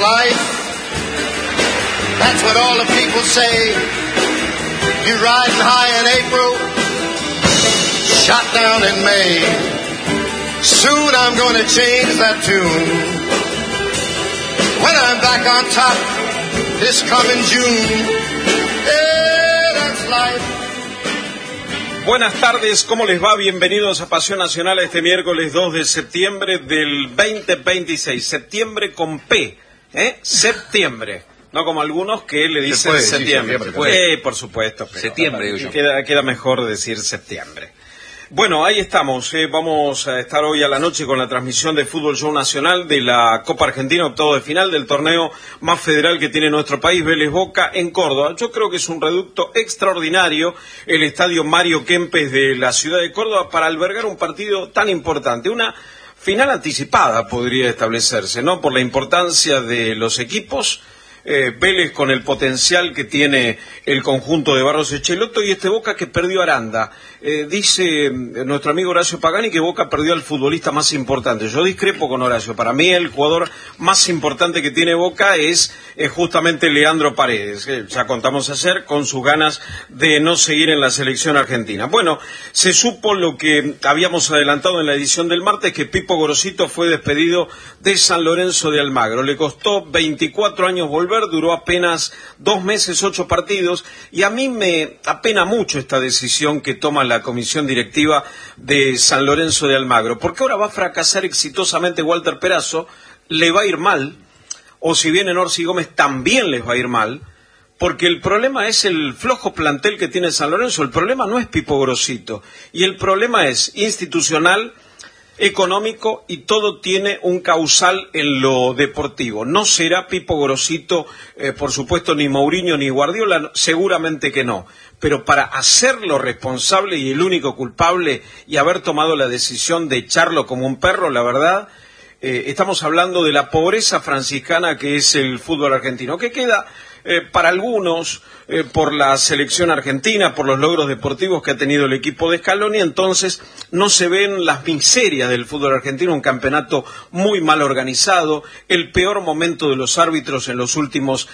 life. That's what all the people say. You riding high in April, shot down in May. Soon I'm gonna change that tune. When I'm back on top this coming June. Yeah, that's life. Buenas tardes, ¿cómo les va? Bienvenidos a Pasión Nacional este miércoles 2 de septiembre del 2026. Septiembre con P, Septiembre. No como algunos que le dicen septiembre. Por supuesto. Pero septiembre, digo yo. Queda mejor decir septiembre. Bueno, ahí estamos. Vamos a estar hoy a la noche con la transmisión de Fútbol Show Nacional de la Copa Argentina, octavo de final del torneo más federal que tiene nuestro país, Vélez Boca, en Córdoba. Yo creo que es un reducto extraordinario el estadio Mario Kempes de la ciudad de Córdoba para albergar un partido tan importante. Una final anticipada podría establecerse, ¿no? Por la importancia de los equipos. Vélez con el potencial que tiene el conjunto de Barros Echeloto y este Boca que perdió a Aranda. Dice nuestro amigo Horacio Pagani que Boca perdió al futbolista más importante. Yo discrepo con Horacio. Para mí el jugador más importante que tiene Boca es justamente Leandro Paredes. Ya contamos ayer con sus ganas de no seguir en la selección argentina. Bueno, se supo lo que habíamos adelantado en la edición del martes, que Pipo Gorosito fue despedido de San Lorenzo de Almagro. Le costó 24 años volver. Duró apenas 2 meses, 8 partidos, y a mí me apena mucho esta decisión que toma la comisión directiva de San Lorenzo de Almagro, porque ahora va a fracasar exitosamente Walter Perazo, le va a ir mal, o si viene Orsi Gómez también les va a ir mal, porque el problema es el flojo plantel que tiene San Lorenzo. El problema no es Pipo Gorosito, y el problema es institucional, económico, y todo tiene un causal en lo deportivo. No será Pipo Gorosito, por supuesto, ni Mourinho ni Guardiola, seguramente que no, pero para hacerlo responsable y el único culpable y haber tomado la decisión de echarlo como un perro, la verdad, estamos hablando de la pobreza franciscana que es el fútbol argentino, que queda para algunos por la selección argentina, por los logros deportivos que ha tenido el equipo de Scaloni. Entonces no se ven las miserias del fútbol argentino, un campeonato muy mal organizado, el peor momento de los árbitros en los últimos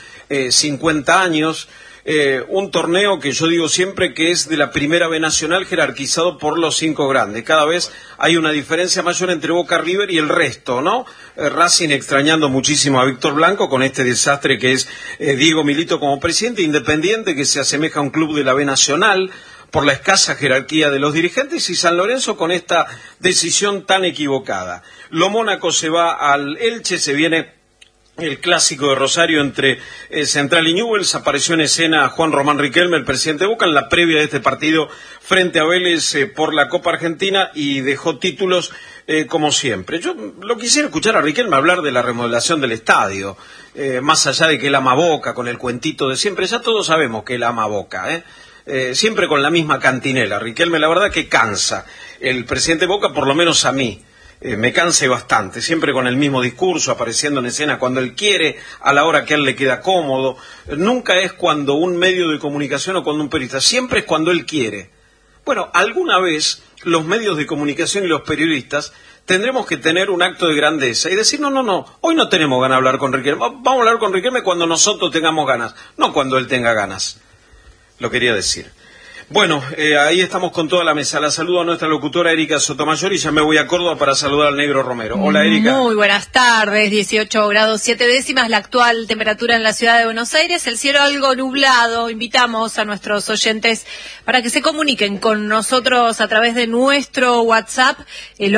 50 años, un torneo que yo digo siempre que es de la primera B nacional jerarquizado por los 5 grandes. Cada vez hay una diferencia mayor entre Boca, River y el resto, ¿no? Racing extrañando muchísimo a Víctor Blanco con este desastre que es Diego Milito como presidente, Independiente que se asemeja a un club de la B nacional por la escasa jerarquía de los dirigentes, y San Lorenzo con esta decisión tan equivocada. Lo Mónaco se va al Elche, se viene el clásico de Rosario entre Central y Newell's. Apareció en escena Juan Román Riquelme, el presidente de Boca, en la previa de este partido frente a Vélez por la Copa Argentina, y dejó títulos como siempre. Yo lo quisiera escuchar a Riquelme hablar de la remodelación del estadio, más allá de que él ama Boca, con el cuentito de siempre. Ya todos sabemos que él ama Boca, siempre con la misma cantinela. Riquelme, la verdad que cansa. El presidente de Boca, por lo menos a mí, me canse bastante, siempre con el mismo discurso, apareciendo en escena cuando él quiere, a la hora que a él le queda cómodo. Nunca es cuando un medio de comunicación o cuando un periodista, siempre es cuando él quiere. Bueno, alguna vez los medios de comunicación y los periodistas tendremos que tener un acto de grandeza y decir, no, hoy no tenemos ganas de hablar con Riquelme, vamos a hablar con Riquelme cuando nosotros tengamos ganas, no cuando él tenga ganas. Lo quería decir. Bueno, ahí estamos con toda la mesa. La saludo a nuestra locutora Erika Sotomayor y ya me voy a Córdoba para saludar al Negro Romero. Hola, Erika. Muy buenas tardes, 18 grados 7 décimas, la actual temperatura en la ciudad de Buenos Aires, el cielo algo nublado. Invitamos a nuestros oyentes para que se comuniquen con nosotros a través de nuestro WhatsApp, el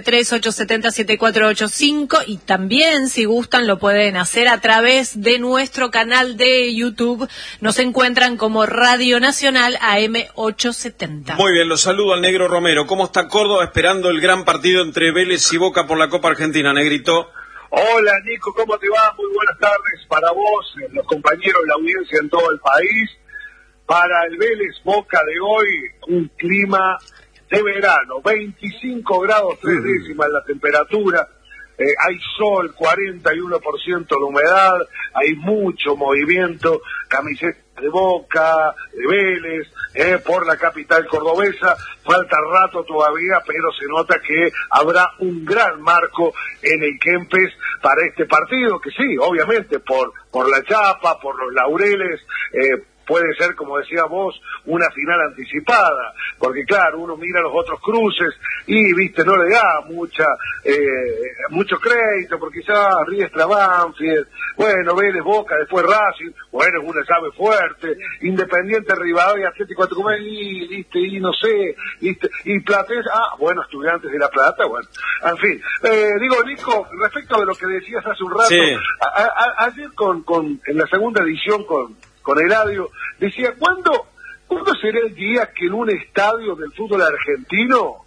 11-3870-7485, y también, si gustan, lo pueden hacer a través de nuestro canal de YouTube. Nos encuentran como Radio Nacional AM 870. Muy bien, los saludo al Negro Romero. ¿Cómo está Córdoba esperando el gran partido entre Vélez y Boca por la Copa Argentina, Negrito? Hola, Nico, ¿cómo te va? Muy buenas tardes para vos, los compañeros, la audiencia en todo el país. Para el Vélez Boca de hoy, un clima de verano, 25 grados 3 décimas la temperatura, hay sol, 41% de humedad, hay mucho movimiento, camisetas de Boca, de Vélez, por la capital cordobesa, falta rato todavía, pero se nota que habrá un gran marco en el Kempes para este partido, que sí, obviamente, por la chapa, por los laureles, puede ser, como decía vos, una final anticipada, porque claro, uno mira los otros cruces y, viste, no le da mucho crédito, porque ya Riestra Banfield, bueno, Vélez Boca, después Racing, bueno, es una llave fuerte, Independiente Rivadavia, Atlético de Tucumán, y no sé, y Platense, bueno, Estudiantes de La Plata, bueno, en fin. Digo, Nico, respecto de lo que decías hace un rato, sí. Ayer en la segunda edición con Eladio, decía, ¿cuándo será el día que en un estadio del fútbol argentino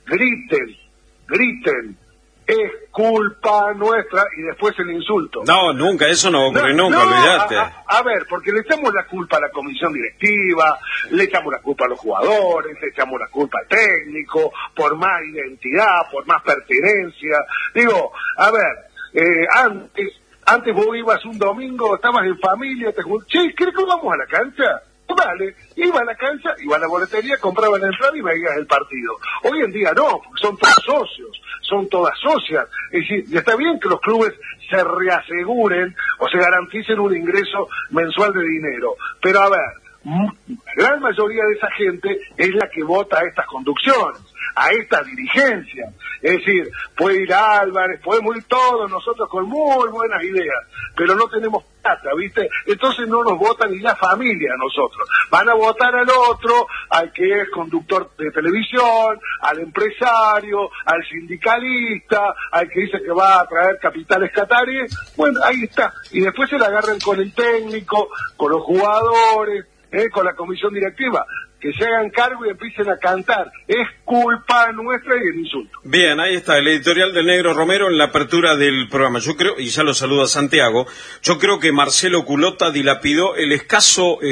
griten, es culpa nuestra, y después el insulto? No, nunca, eso no ocurre nunca, olvidate. A ver, porque le echamos la culpa a la comisión directiva, le echamos la culpa a los jugadores, le echamos la culpa al técnico, por más identidad, por más pertenencia. Digo, a ver, antes vos ibas un domingo, estabas en familia, te juntabas, che, ¿crees que vamos a la cancha? Vale, iba a la cancha, iba a la boletería, compraba la entrada y veías el partido. Hoy en día no, porque son todos socios, son todas socias. Es decir, y está bien que los clubes se reaseguren o se garanticen un ingreso mensual de dinero, pero a ver, la gran mayoría de esa gente es la que vota a estas conducciones, a esta dirigencia. Es decir, puede ir Álvarez, podemos ir todos nosotros con muy buenas ideas, pero no tenemos plata, ¿viste? Entonces no nos vota ni la familia a nosotros. Van a votar al otro, al que es conductor de televisión, al empresario, al sindicalista, al que dice que va a traer capitales cataríes. Bueno, ahí está. Y después se la agarran con el técnico, con los jugadores, con la comisión directiva. Que se hagan cargo y empiecen a cantar. Es culpa nuestra y el insulto. Bien, ahí está el editorial del Negro Romero en la apertura del programa. Yo creo, y ya lo saluda Santiago, yo creo que Marcelo Culota dilapidó el escaso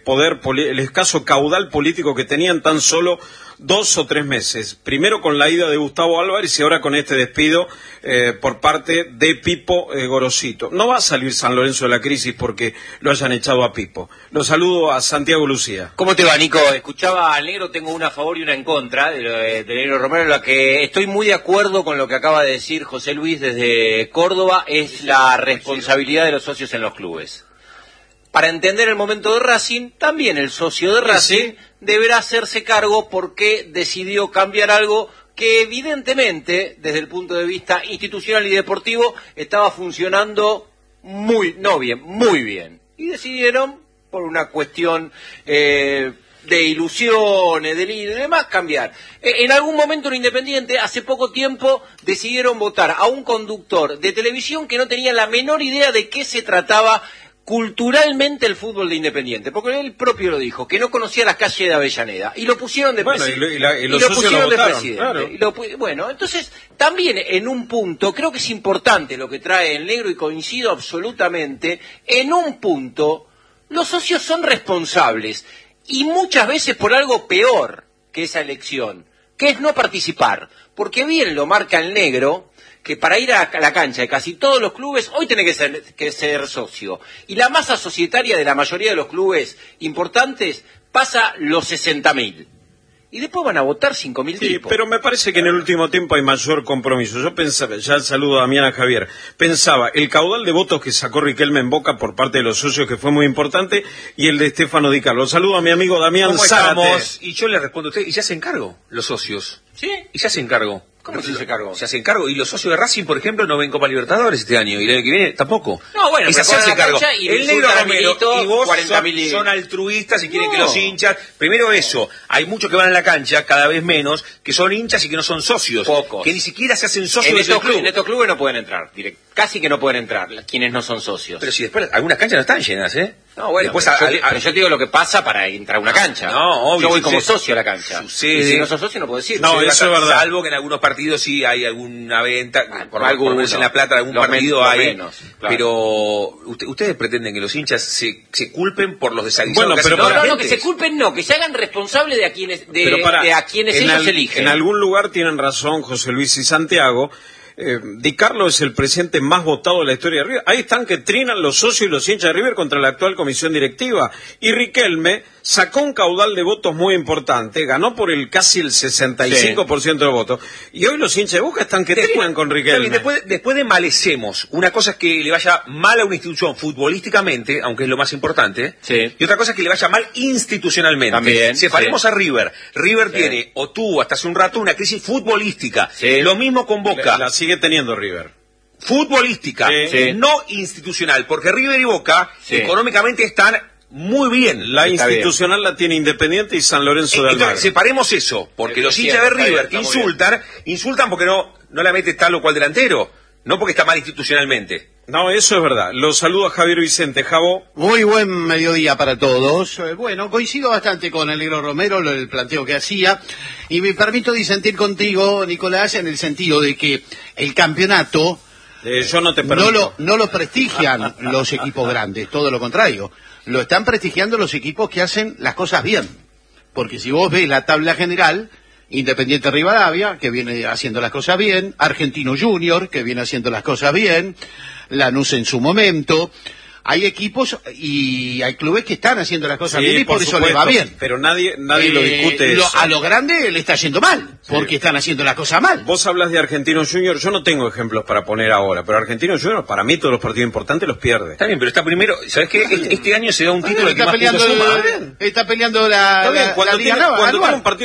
el escaso caudal político que tenían tan solo 2 o 3 meses. Primero con la ida de Gustavo Álvarez y ahora con este despido por parte de Pipo Gorosito. No va a salir San Lorenzo de la crisis porque lo hayan echado a Pipo. Lo saludo a Santiago Lucía. ¿Cómo te va, Nico? Escuchaba al Negro, tengo una a favor y una en contra de Negro Romero, en la que estoy muy de acuerdo con lo que acaba de decir José Luis desde Córdoba, es la responsabilidad de los socios en los clubes. Para entender el momento de Racing, también el socio de Racing deberá hacerse cargo porque decidió cambiar algo que evidentemente, desde el punto de vista institucional y deportivo, estaba funcionando muy bien. Y decidieron, por una cuestión de ilusiones, y demás, cambiar. En algún momento en Independiente, hace poco tiempo, decidieron votar a un conductor de televisión que no tenía la menor idea de qué se trataba culturalmente el fútbol de Independiente, porque él propio lo dijo, que no conocía las calles de Avellaneda, y lo pusieron de presidente. Y los socios lo votaron, claro. Bueno, entonces, también en un punto, creo que es importante lo que trae el Negro, y coincido absolutamente, en un punto, los socios son responsables, y muchas veces por algo peor que esa elección, que es no participar, porque bien lo marca el Negro, que para ir a la cancha de casi todos los clubes, hoy tenés que ser socio. Y la masa societaria de la mayoría de los clubes importantes pasa los 60.000. Y después van a votar 5.000 tipos. Pero me parece que en el último tiempo hay mayor compromiso. Yo pensaba, ya saludo a Damián, a Javier, pensaba, el caudal de votos que sacó Riquelme en Boca por parte de los socios, que fue muy importante, y el de Stefano Di Carlo. Saludo a mi amigo Damián Zárate. Y yo le respondo a usted, y ya se encargó los socios. ¿Sí? Y ya se encargó. ¿Cómo se encargó? Se hace cargo. Y los socios de Racing, por ejemplo, no ven Copa Libertadores este año. Y el año que viene tampoco. No, bueno, se hace cargo. El Negro Romero y vos son altruistas y quieren que los hinchas... Primero eso. Hay muchos que van a la cancha, cada vez menos, que son hinchas y que no son socios. Pocos. Que ni siquiera se hacen socios de ese club. En estos clubes no pueden entrar. Casi que no pueden entrar quienes no son socios. Pero si después algunas canchas no están llenas, ¿eh? No, bueno, después pero yo te digo lo que pasa para entrar a una cancha. No, obvio. Yo voy como socio a la cancha. Sucede. Y si no sos socio no puedo decir. No, eso es verdad. Salvo que en algunos partidos sí hay alguna venta, por algunos en La Plata algún partido hay. Menos, claro. Pero ustedes pretenden que los hinchas se culpen por los desaguisados. Bueno, pero no, que se culpen no, que se hagan responsables de a quienes ellos eligen. En algún lugar tienen razón José Luis y Santiago. Di Carlo es el presidente más votado de la historia de River. Ahí están que trinan los socios y los hinchas de River contra la actual comisión directiva. Y Riquelme sacó un caudal de votos muy importante, ganó por casi el 65% de votos. Y hoy los hinchas de Boca están que trinan con Riquelme. Después de malecemos, una cosa es que le vaya mal a una institución futbolísticamente, aunque es lo más importante, y otra cosa es que le vaya mal institucionalmente. También, separemos a River. River tiene, o tuvo hasta hace un rato, una crisis futbolística. Lo mismo con Boca. La sigue teniendo River. Futbolística, no institucional, porque River y Boca económicamente están muy bien. La institucional la tiene Independiente y San Lorenzo de Almagro. Entonces, separemos eso, porque los hinchas de River que insultan porque no la mete tal o cual delantero, no porque está mal institucionalmente. No, eso es verdad. Los saluda Javier Vicente. Javo. Muy buen mediodía para todos. Bueno, coincido bastante con el negro Romero, el planteo que hacía, y me permito disentir contigo, Nicolás, en el sentido de que el campeonato yo no te permito. No lo prestigian los equipos grandes, todo lo contrario. Lo están prestigiando los equipos que hacen las cosas bien. Porque si vos ves la tabla general, Independiente Rivadavia, que viene haciendo las cosas bien, Argentino Junior, que viene haciendo las cosas bien, Lanús en su momento, hay equipos y hay clubes que están haciendo las cosas bien y por eso les va bien. Pero nadie lo discute eso. A lo grande le está yendo mal, porque están haciendo las cosas mal. Vos hablas de Argentino Junior, yo no tengo ejemplos para poner ahora, pero Argentino Junior, para mí, todos los partidos importantes los pierde. Está bien, pero está primero, ¿sabes qué? Este año se da un título que más puntos suma. Está peleando la Liga Nava. Cuando tiene un partido